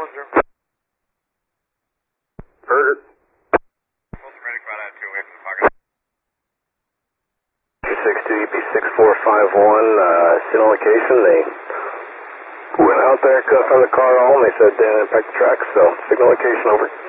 Heard it. Medic about out 2 away from the pocket. 262 EP6451, signal location. They went out there, confirmed the car home. They said they didn't impact the tracks, so signal location over.